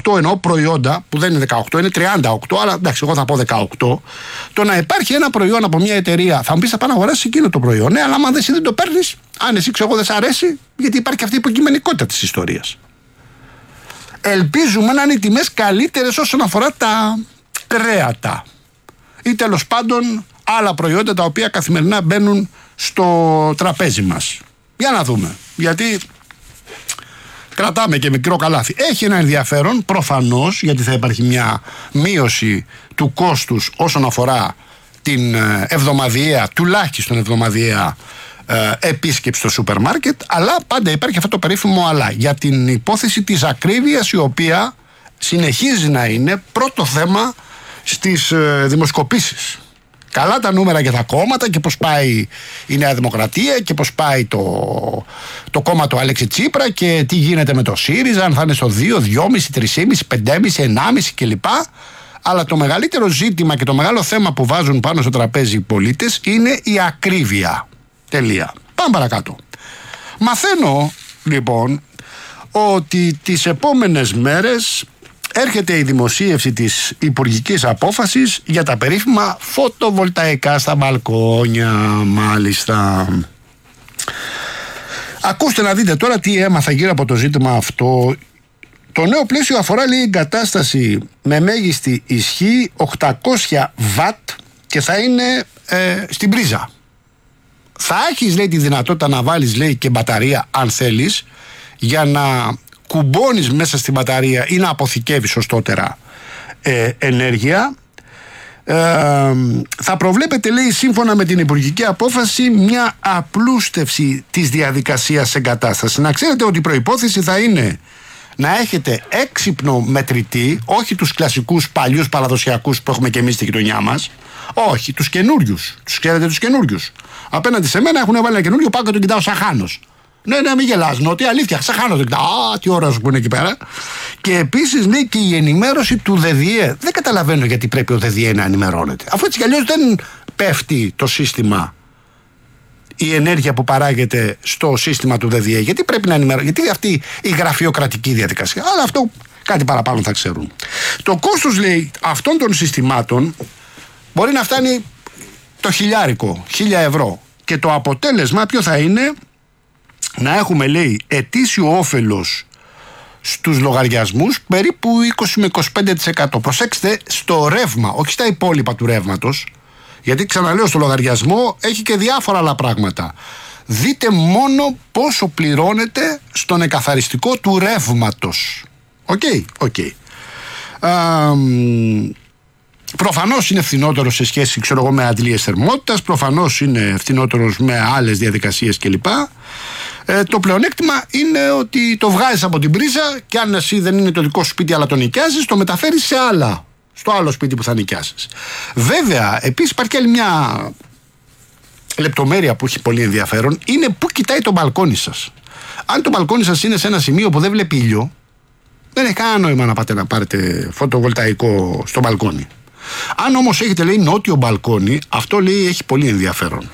18 εννοώ προϊόντα, που δεν είναι 18, είναι 38, αλλά εντάξει, εγώ θα πω 18. Το να υπάρχει ένα προϊόν από μια εταιρεία, θα μου πει θα πάω να αγοράσει εκείνο το προϊόν. Ναι, αλλά άμα δεν το παίρνει, αν εσύ ξέρω εγώ δεν σ' αρέσει, γιατί υπάρχει αυτή η υποκειμενικότητα της ιστορίας. Ελπίζουμε να είναι οι τιμές καλύτερες όσον αφορά τα κρέατα ή τέλος πάντων άλλα προϊόντα τα οποία καθημερινά μπαίνουν στο τραπέζι μας. Για να δούμε. Γιατί κρατάμε και μικρό καλάθι. Έχει ένα ενδιαφέρον προφανώς, γιατί θα υπάρχει μια μείωση του κόστους όσον αφορά την εβδομαδιαία, τουλάχιστον εβδομαδιαία επίσκεψη στο σούπερ μάρκετ, αλλά πάντα υπάρχει αυτό το περίφημο αλλά για την υπόθεση της ακρίβειας, η οποία συνεχίζει να είναι πρώτο θέμα στις δημοσκοπήσεις. Καλά τα νούμερα για τα κόμματα και πώς πάει η Νέα Δημοκρατία και πώς πάει το κόμμα του Αλέξη Τσίπρα και τι γίνεται με το ΣΥΡΙΖΑ, αν θα είναι στο 2, 2,5, 3,5, 5,5, 1,5 κλπ. Αλλά το μεγαλύτερο ζήτημα και το μεγάλο θέμα που βάζουν πάνω στο τραπέζι οι πολίτες είναι η ακρίβεια. Τελεία. Πάμε παρακάτω. Μαθαίνω λοιπόν ότι τις επόμενες μέρες έρχεται η δημοσίευση της υπουργικής απόφασης για τα περίφημα φωτοβολταϊκά στα μπαλκόνια, μάλιστα. Ακούστε να δείτε τώρα τι έμαθα γύρω από το ζήτημα αυτό. Το νέο πλαίσιο αφορά, λέει, εγκατάσταση με μέγιστη ισχύ 800 βατ και θα είναι στην πρίζα. Θα έχεις, λέει, τη δυνατότητα να βάλεις, λέει, και μπαταρία αν θέλεις, για να κουμπώνεις μέσα στην μπαταρία ή να αποθηκεύεις σωστότερα ενέργεια. Θα προβλέπεται, λέει, σύμφωνα με την υπουργική απόφαση, μια απλούστευση της διαδικασίας εγκατάστασης. Να ξέρετε ότι η προϋπόθεση θα είναι να έχετε έξυπνο μετρητή, όχι τους κλασικούς παλιούς παραδοσιακούς που έχουμε και εμείς στη γειτονιά μας, όχι, τους καινούριους. Τους ξέρετε τους καινούριους? Απέναντι σε μένα έχουν βάλει ένα καινούριο, πάω και τον κοιτάω σαν χάνος. Ναι, μην γελάς, Νότι, αλήθεια, σαν χάνος τον κοιτάω. Α, τι ώρα που είναι εκεί πέρα. Και επίσης, λέει, και η ενημέρωση του ΔΔΕ. Δεν καταλαβαίνω γιατί πρέπει ο ΔΔΕ να ενημερώνεται. Αφού έτσι κι αλλιώς δεν πέφτει το σύστημα, η ενέργεια που παράγεται στο σύστημα του ΔΔΕ. Γιατί πρέπει να ενημερώνεται? Γιατί αυτή η γραφειοκρατική διαδικασία? Αλλά αυτό κάτι παραπάνω θα ξέρουν. Το κόστος, λέει, αυτών των συστημάτων μπορεί να φτάνει το 1.000 ευρώ. Και το αποτέλεσμα ποιο θα είναι? Να έχουμε, λέει, ετήσιο όφελος στους λογαριασμούς περίπου 20 με 25%. Προσέξτε, στο ρεύμα, όχι στα υπόλοιπα του ρεύματος, γιατί ξαναλέω, στο λογαριασμό έχει και διάφορα άλλα πράγματα. Δείτε μόνο πόσο πληρώνετε στον εκαθαριστικό του ρεύματος. Οκ. Προφανώς είναι φθηνότερο σε σχέση, ξέρω εγώ, με αντλίες θερμότητας, προφανώς είναι φθηνότερος με άλλες διαδικασίες κλπ. Το πλεονέκτημα είναι ότι το βγάζεις από την πρίζα και αν εσύ δεν είναι το δικό σου σπίτι αλλά το νοικιάζεις, το μεταφέρεις σε άλλα, στο άλλο σπίτι που θα νοικιάσεις. Βέβαια, επίσης υπάρχει και άλλη μια λεπτομέρεια που έχει πολύ ενδιαφέρον, είναι πού κοιτάει το μπαλκόνι σας. Αν το μπαλκόνι σας είναι σε ένα σημείο που δεν βλέπει ήλιο, δεν έχει κανένα νόημα να πάτε να πάρετε φωτοβολταϊκό στο μπαλκόνι. Αν όμως έχετε, λέει, νότιο μπαλκόνι, αυτό, λέει, έχει πολύ ενδιαφέρον.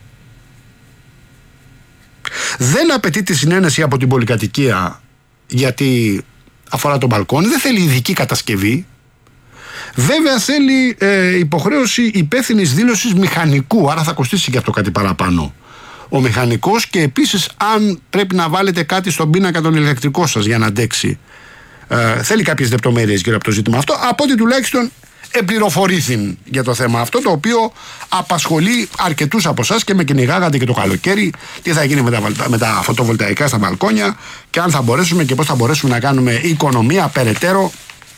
Δεν απαιτείται συνένεση από την πολυκατοικία γιατί αφορά το μπαλκόνι, δεν θέλει ειδική κατασκευή. Βέβαια θέλει υποχρέωση υπεύθυνης δήλωσης μηχανικού, άρα θα κοστίσει και αυτό κάτι παραπάνω ο μηχανικός, και επίσης αν πρέπει να βάλετε κάτι στον πίνακα τον ηλεκτρικό σας για να αντέξει, θέλει κάποιες λεπτομέρειες γύρω από το ζήτημα αυτό. Από ό,τι τουλάχιστον επληροφορήθην για το θέμα αυτό, το οποίο απασχολεί αρκετούς από εσάς και με κυνηγάγατε και το καλοκαίρι τι θα γίνει με τα φωτοβολταϊκά στα μπαλκόνια και αν θα μπορέσουμε και πώς θα μπορέσουμε να κάνουμε οικονομία περαιτέρω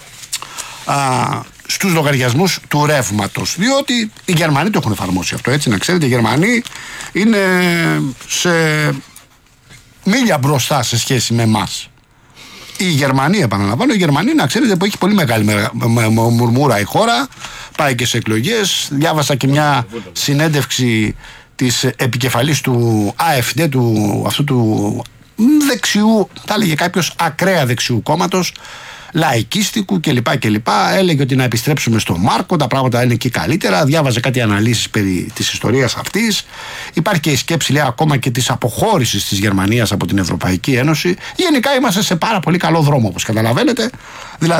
στους λογαριασμούς του ρεύματος. Διότι οι Γερμανοί το έχουν εφαρμόσει αυτό, έτσι να ξέρετε. Οι Γερμανοί είναι σε μίλια μπροστά σε σχέση με εμάς. Η Γερμανία, επαναλαμβάνω, η Γερμανία, να ξέρετε, που έχει πολύ μεγάλη μουρμούρα η χώρα, πάει και σε εκλογές. Διάβασα και μια συνέντευξη της επικεφαλής του AfD, αυτού του δεξιού, θα έλεγε κάποιος ακραία δεξιού κόμματος, λαϊκίστικου κλπ. Έλεγε ότι να επιστρέψουμε στο Μάρκο, τα πράγματα είναι εκεί καλύτερα. Διάβαζε κάτι αναλύσεις περί της ιστορίας αυτής. Υπάρχει και η σκέψη, λέει, ακόμα και της αποχώρησης της Γερμανίας από την Ευρωπαϊκή Ένωση. Γενικά είμαστε σε πάρα πολύ καλό δρόμο, όπως καταλαβαίνετε.